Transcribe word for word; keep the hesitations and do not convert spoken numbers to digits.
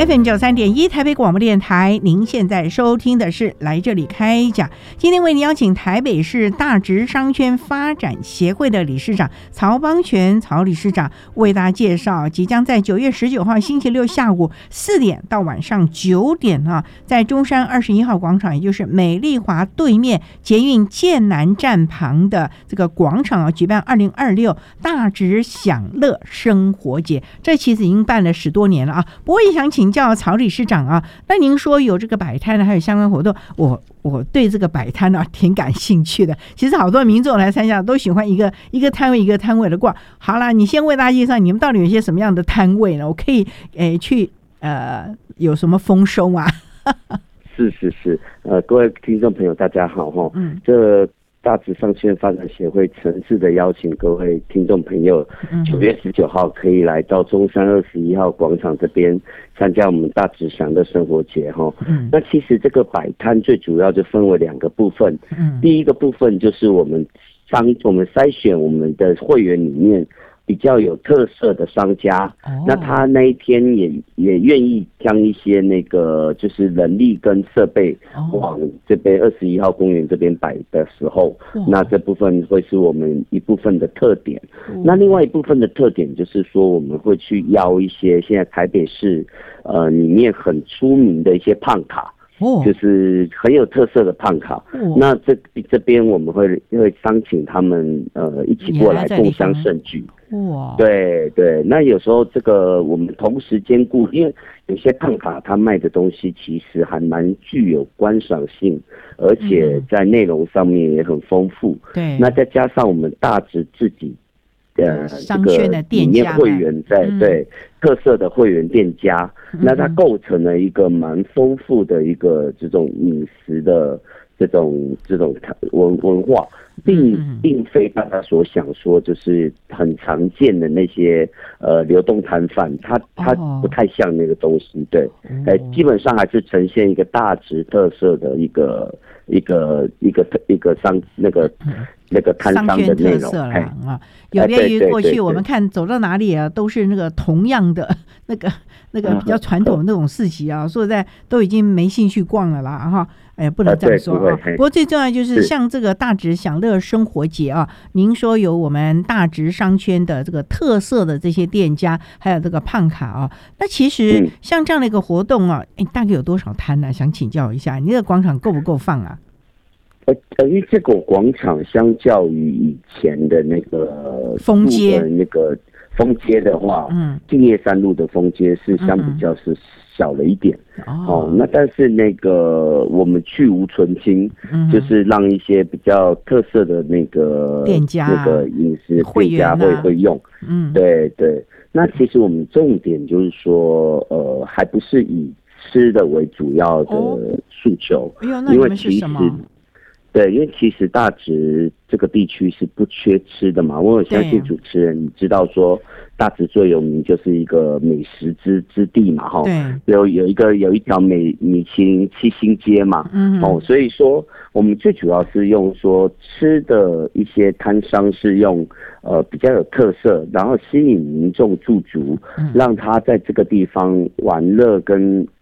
F M 九三点一台北广播电台，您现在收听的是来这里开讲。今天为您邀请台北市大直商圈发展协会的理事长曹邦全曹理事长为大家介绍，即将在九月十九号星期六下午四点到晚上九点啊，在中山二十一号广场，也就是美丽华对面捷运剑南站旁的这个广场啊，举办二零二六大直享乐生活节。这其实已经办了十多年了啊，不过也想请教曹理事长啊，那您说有这个摆摊呢，还有相关活动，我我对这个摆摊啊挺感兴趣的。其实好多民众来参加都喜欢一个一个摊位一个摊位的逛。好了，你先为大家介绍你们到底有一些什么样的摊位呢？我可以诶去呃有什么丰收啊？ 是是是，呃，各位听众朋友大家好哈，嗯，这大直商圈发展协会诚挚的邀请各位听众朋友，九月十九号可以来到中山二十一号广场这边参加我们大直享乐生活节哈。嗯，那其实这个摆摊最主要就分为两个部分，嗯，第一个部分就是我们商我们筛选我们的会员里面比较有特色的商家，哦，那他那一天也也愿意将一些那个就是人力跟设备往这边二十一号公园这边摆的时候，哦，那这部分会是我们一部分的特点，哦。那另外一部分的特点就是说，我们会去邀一些现在台北市呃里面很出名的一些胖卡。哦，就是很有特色的胖卡，哦，那这这边我们会会商请他们呃一起过来共襄盛举。哇，对对，那有时候这个我们同时兼顾，因为有些胖卡他卖的东西其实还蛮具有观赏性，而且在内容上面也很丰富。对，那再加上我们大直自己呃， 商圈的店家，里面会员在，嗯，对特色的会员店家，嗯，那它构成了一个蛮丰富的一个这种饮食的这种这种文文化，并并非大家所想说就是很常见的那些呃流动摊贩，它它不太像那个东西，对，哎，基本上还是呈现一个大直特色的一个一个一个一个商那个。那个摊商的内容啊，有别于过去我们看走到哪里啊，都是那个同样的那个那个比较传统的那种市集啊，说实在都已经没兴趣逛了啦哈。哎呀，不能这样说啊。不过最重要就是像这个大直享乐生活节啊，您说有我们大直商圈的这个特色的这些店家，还有这个胖卡啊，那其实像这样的一个活动啊，哎，大概有多少摊呢？想请教一下，你这个广场够不够放啊？ 呃，因为这个广场相较于以前的那个封街， 那个封街的话，嗯，敬业三路的封街是相比较是小了一点，嗯，哦，那但是那个我们去无存菁，嗯，就是让一些比较特色的那个店家、 那个饮食店家会、啊、会用，嗯，对对。那其实我们重点就是说，呃，还不是以吃的为主要的诉求， 哦，因为其实。 对，因为其实大直这个地区是不缺吃的嘛，我相信主持人你知道说大直最有名就是一个美食之之地嘛，哈，有有一个有一条美米其林七星街嘛，嗯，哦，所以说我们最主要是用说吃的一些摊商是用呃比较有特色，然后吸引民众驻足，嗯，让他在这个地方玩乐跟